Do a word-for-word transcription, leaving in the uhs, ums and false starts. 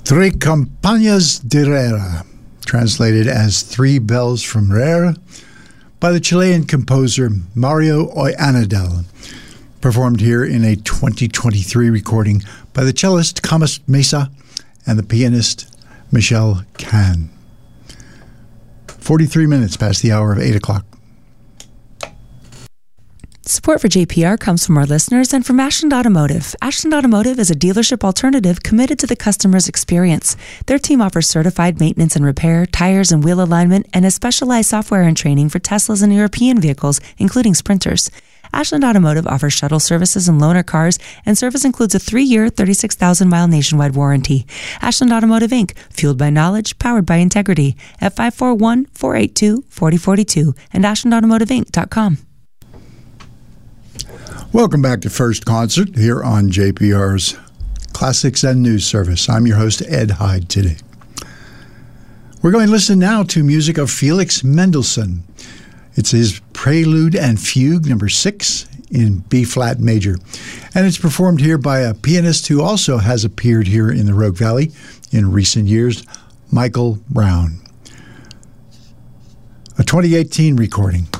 Tres Campanas de Rera, translated as Three Bells from Rera, by the Chilean composer Mario Oyanedel, performed here in a twenty twenty-three recording by the cellist Camas Mesa and the pianist Michelle Kahn. forty-three minutes past the hour of eight o'clock. Support for J P R comes from our listeners and from Ashland Automotive. Ashland Automotive is a dealership alternative committed to the customer's experience. Their team offers certified maintenance and repair, tires and wheel alignment, and has specialized software and training for Teslas and European vehicles, including Sprinters. Ashland Automotive offers shuttle services and loaner cars, and service includes a three-year, thirty-six thousand mile nationwide warranty. Ashland Automotive, Incorporated, fueled by knowledge, powered by integrity, at five four one, four eight two, four zero four two and ashland automotive inc dot com. Welcome back to First Concert here on J P R's Classics and News Service. I'm your host, Ed Hyde, today. We're going to listen now to music of Felix Mendelssohn. It's his Prelude and Fugue number six in B-flat major. And it's performed here by a pianist who also has appeared here in the Rogue Valley in recent years, Michael Brown. A twenty eighteen recording.